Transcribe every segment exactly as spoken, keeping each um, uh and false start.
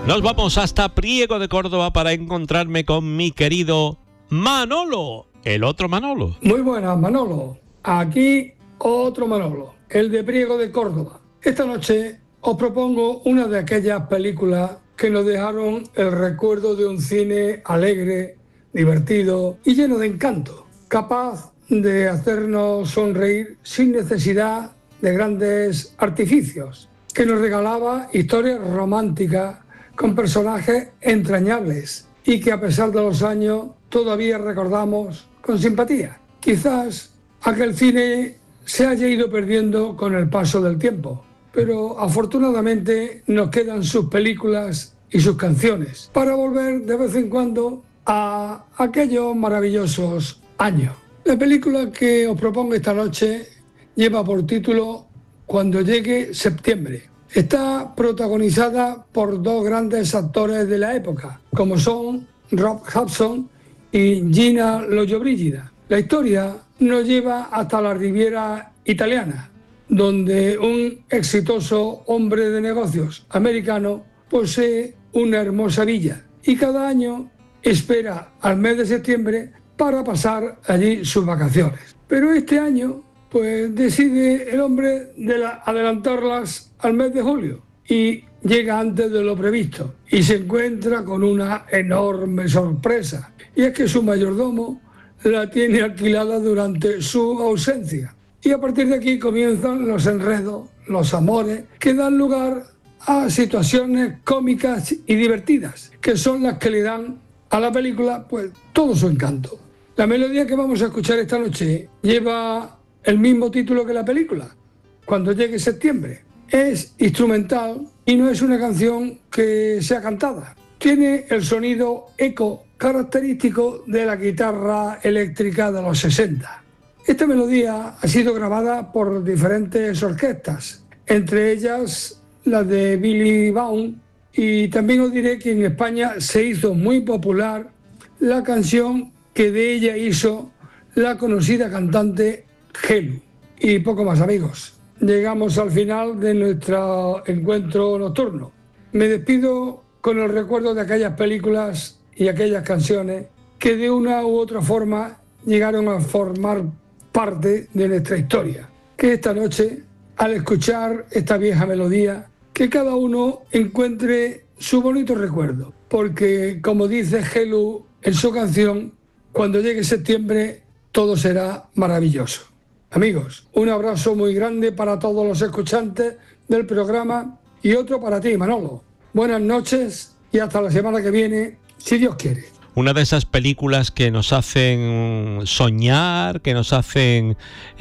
Nos vamos hasta Priego de Córdoba para encontrarme con mi querido Manolo, el otro Manolo. Muy buenas, Manolo. Aquí otro Manolo, el de Priego de Córdoba. Esta noche os propongo una de aquellas películas que nos dejaron el recuerdo de un cine alegre, divertido y lleno de encanto, capaz de hacernos sonreír sin necesidad de grandes artificios, que nos regalaba historias románticas con personajes entrañables y que a pesar de los años todavía recordamos con simpatía. Quizás aquel cine se haya ido perdiendo con el paso del tiempo, pero afortunadamente nos quedan sus películas y sus canciones para volver de vez en cuando a aquellos maravillosos años. La película que os propongo esta noche lleva por título Cuando llegue septiembre. Está protagonizada por dos grandes actores de la época, como son Rob Hudson y Gina Lollobrigida. La historia nos lleva hasta la Riviera italiana, donde un exitoso hombre de negocios americano posee una hermosa villa y cada año espera al mes de septiembre para pasar allí sus vacaciones. Pero este año, pues decide el hombre de la, adelantarlas al mes de julio y llega antes de lo previsto y se encuentra con una enorme sorpresa, y es que su mayordomo la tiene alquilada durante su ausencia. Y a partir de aquí comienzan los enredos, los amores, que dan lugar a situaciones cómicas y divertidas, que son las que le dan a la película pues todo su encanto. La melodía que vamos a escuchar esta noche lleva el mismo título que la película, Cuando llegue septiembre. Es instrumental y no es una canción que sea cantada. Tiene el sonido eco característico de la guitarra eléctrica de los sesenta. Esta melodía ha sido grabada por diferentes orquestas, entre ellas la de Billy Baum, y también os diré que en España se hizo muy popular la canción que de ella hizo la conocida cantante Gelu. Y poco más, amigos. Llegamos al final de nuestro encuentro nocturno. Me despido con el recuerdo de aquellas películas y aquellas canciones que de una u otra forma llegaron a formar parte de nuestra historia. Que esta noche, al escuchar esta vieja melodía, que cada uno encuentre su bonito recuerdo. Porque, como dice Gelu en su canción, cuando llegue septiembre todo será maravilloso. Amigos, un abrazo muy grande para todos los escuchantes del programa y otro para ti, Manolo. Buenas noches y hasta la semana que viene, si Dios quiere. Una de esas películas que nos hacen soñar, que nos hacen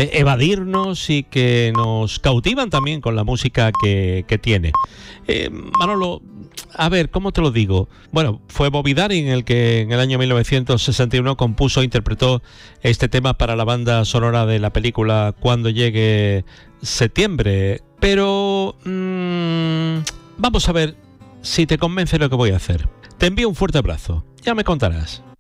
evadirnos y que nos cautivan también con la música que, que tiene. Eh, Manolo, a ver, ¿cómo te lo digo? Bueno, fue Bobby Darin el que en el año mil novecientos sesenta y uno compuso e interpretó este tema para la banda sonora de la película Cuando llegue septiembre. Pero mmm, vamos a ver si te convence lo que voy a hacer. Te envío un fuerte abrazo. Ya me contarás.